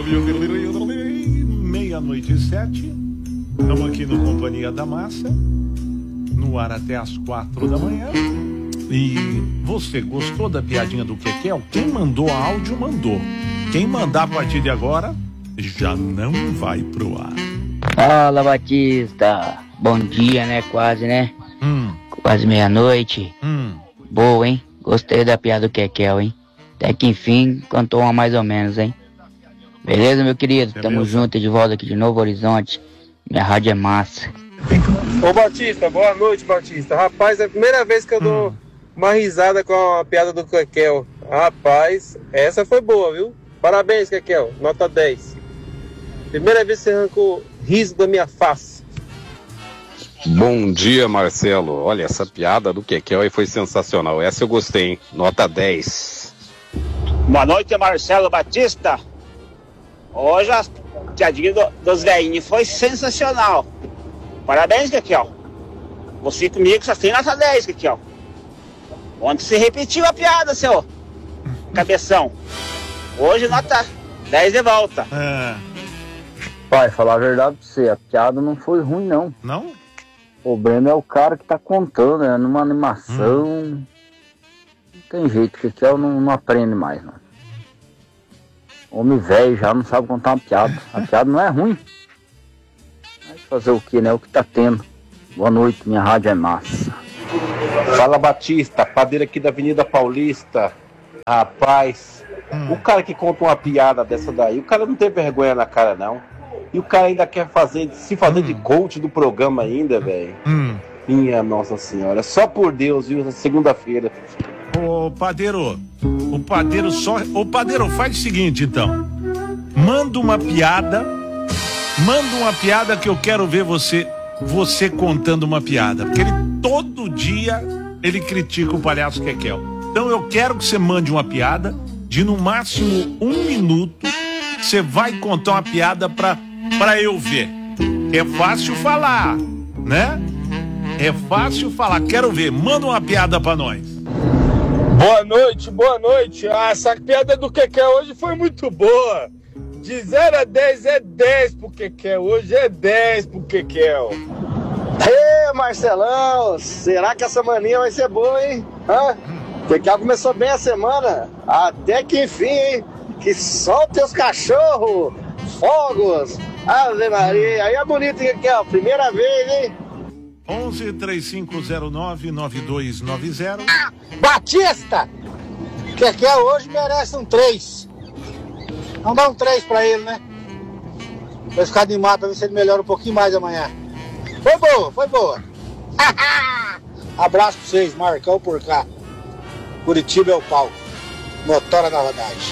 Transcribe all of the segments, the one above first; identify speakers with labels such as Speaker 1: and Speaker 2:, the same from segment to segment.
Speaker 1: Meia-noite e 7. Estamos aqui no Companhia da Massa, no ar até às 4 da manhã. E você gostou da piadinha do Kekel? Quem mandou áudio, mandou. Quem mandar a partir de agora, já não vai pro ar.
Speaker 2: Fala, Batista. Bom dia, né? Quase, né? Quase meia-noite. Boa, hein? Gostei da piada do Kekel, hein? Até que enfim, cantou uma mais ou menos, hein? Beleza, meu querido?
Speaker 1: Beleza.
Speaker 2: Tamo junto, de volta aqui de Novo Horizonte. Minha rádio é massa.
Speaker 3: Ô Batista, boa noite, Batista. Rapaz, é a primeira vez que eu dou uma risada com a piada do Kekel. Rapaz, essa foi boa, viu? Parabéns, Kekel, nota 10. Primeira vez que você arrancou riso da minha face.
Speaker 4: Bom dia, Marcelo. Olha, essa piada do Kekel aí foi sensacional. Essa eu gostei, hein? Nota 10.
Speaker 5: Boa noite, Marcelo Batista. Hoje a piadinha dos velhinhos foi sensacional. Parabéns, Kekel. Você comigo só tem nota 10, Kekel. Ontem você repetiu a piada, seu cabeção. Hoje nota 10 de volta.
Speaker 2: Pai, falar a verdade pra você, a piada não foi ruim, não.
Speaker 1: Não?
Speaker 2: O problema é o cara que tá contando, né? Numa animação. Não tem jeito, que eu não aprende mais, não. Homem velho já não sabe contar uma piada. A piada não é ruim. Mas fazer o que, né? O que tá tendo. Boa noite, minha rádio é massa.
Speaker 6: Fala, Batista, padeiro aqui da Avenida Paulista. Rapaz, o cara que conta uma piada dessa daí, o cara não tem vergonha na cara, não. E o cara ainda quer se fazer de coach do programa ainda, velho. Minha Nossa Senhora, só por Deus, viu? Segunda-feira.
Speaker 1: O padeiro faz o seguinte, então. Manda uma piada que eu quero ver você contando uma piada. Porque todo dia ele critica o palhaço Kekel. Então eu quero que você mande uma piada de no máximo 1 minuto. Você vai contar uma piada pra eu ver. É fácil falar, né? É fácil falar, quero ver. Manda uma piada pra nós.
Speaker 3: Boa noite. Essa piada do Kekel hoje foi muito boa. De 0 a 10 é 10 pro Kekel. Hoje é 10 pro Kekel.
Speaker 7: Ê, Marcelão, será que essa mania vai ser boa, hein? Kekel começou bem a semana. Até que enfim, hein? Que solte os cachorros, fogos, Ave Maria. Aí é bonito, hein, Kekel? Primeira vez, hein?
Speaker 1: 11-3509-9290.
Speaker 8: Batista! Kekel hoje merece um 3. Vamos dar um 3 pra ele, né? Vai ficar animado pra ver se ele melhora um pouquinho mais amanhã. Foi boa. Abraço pra vocês, Marcão por cá. Curitiba é o palco. Motora da rodagem.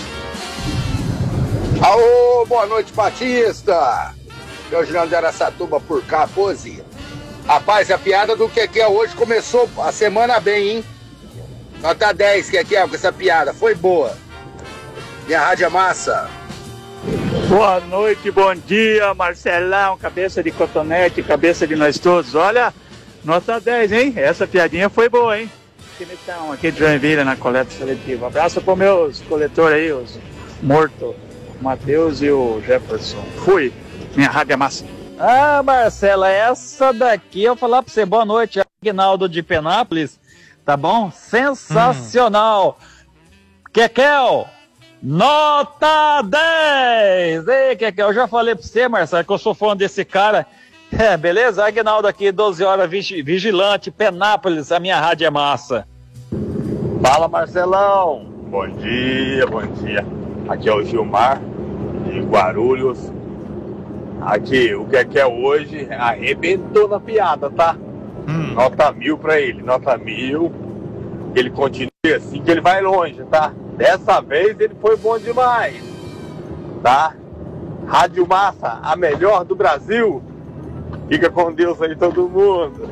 Speaker 7: Alô, boa noite, Batista. Leoginão de Araçatuba por cá, pose. Rapaz, a piada do Kekel hoje começou a semana bem, hein? Nota 10, Kekel, com essa piada. Foi boa. Minha rádio é massa.
Speaker 5: Boa noite, bom dia, Marcelão, cabeça de cotonete, cabeça de nós todos. Olha, nota 10, hein? Essa piadinha foi boa, hein? Então, aqui de Joinville, na coleta seletiva. Abraço para meus coletores aí, os mortos, o Matheus e o Jefferson. Fui, minha rádio é massa.
Speaker 9: Ah, Marcela, essa daqui eu vou falar pra você. Boa noite, Aguinaldo de Penápolis. Tá bom? Sensacional. Kekel, nota 10. Ei, Kekel, eu já falei pra você, Marcelo, que eu sou fã desse cara. Beleza? Aguinaldo aqui, 12 horas, vigilante, Penápolis, a minha rádio é massa.
Speaker 10: Fala, Marcelão. Bom dia. Aqui é o Gilmar, de Guarulhos. Aqui, o Kekel hoje arrebentou na piada, tá? Nota 1000 pra ele, nota 1000. Ele continue assim que ele vai longe, tá? Dessa vez ele foi bom demais, tá? Rádio Massa, a melhor do Brasil. Fica com Deus aí todo mundo.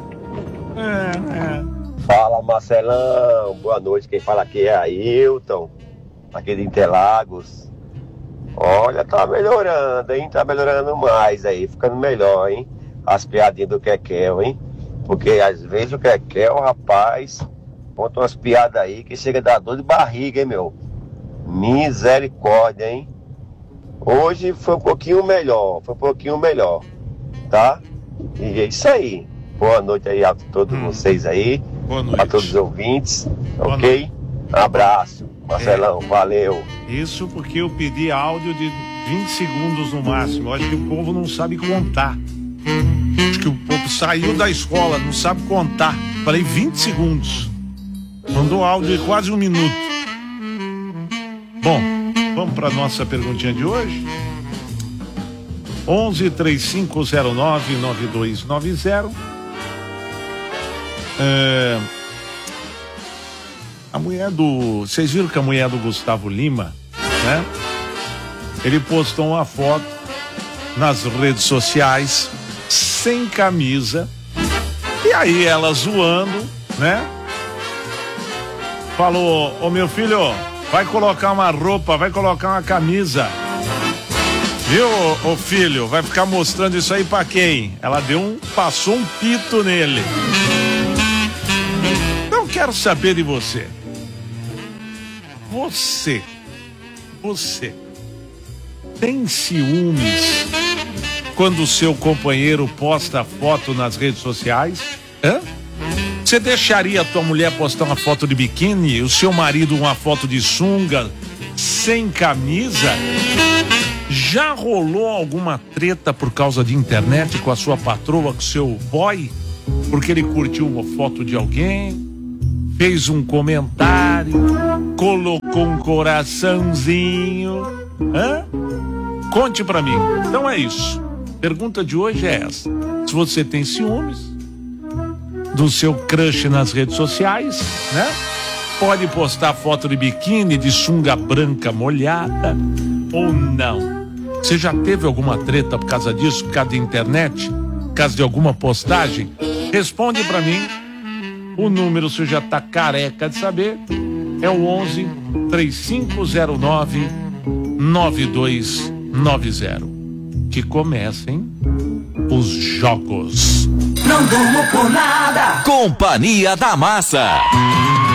Speaker 11: Fala, Marcelão, boa noite. Quem fala aqui é Ailton, aqui de Interlagos. Olha, tá melhorando, hein? Tá melhorando mais aí, ficando melhor, hein? As piadinhas do Kekel, hein? Porque às vezes o Kekel, rapaz, conta umas piadas aí que chega a dar dor de barriga, hein, meu? Misericórdia, hein? Hoje foi um pouquinho melhor, tá? E é isso aí. Boa noite aí a todos vocês aí, a todos os ouvintes, ok? Abraço, Marcelão, valeu.
Speaker 1: Isso porque eu pedi áudio de 20 segundos no máximo. Eu acho que o povo não sabe contar. Acho que o povo saiu da escola, não sabe contar. Falei 20 segundos. Mandou áudio de quase 1 minuto. Bom, vamos para nossa perguntinha de hoje. 11-3509-9290. A mulher do... Vocês viram que a mulher do Gustavo Lima, né? Ele postou uma foto nas redes sociais sem camisa. E aí ela zoando, né? Falou: ô meu filho, vai colocar uma roupa, vai colocar uma camisa. Viu, ô filho? Vai ficar mostrando isso aí pra quem? Ela passou um pito nele. Não quero saber de você. Você tem ciúmes quando o seu companheiro posta foto nas redes sociais? Hã? Você deixaria a tua mulher postar uma foto de biquíni, o seu marido uma foto de sunga, sem camisa? Já rolou alguma treta por causa de internet com a sua patroa, com o seu boy? Porque ele curtiu uma foto de alguém, fez um comentário, colocou um coraçãozinho. Hã? Conte pra mim. Então é isso. Pergunta de hoje é essa: se você tem ciúmes do seu crush nas redes sociais, né? Pode postar foto de biquíni, de sunga branca molhada ou não. Você já teve alguma treta por causa disso, por causa da internet, por causa de alguma postagem? Responde pra mim. O número você já tá careca de saber. É o 11-3509-9290. Que comecem os jogos.
Speaker 12: Não durmo por nada. Companhia da Massa.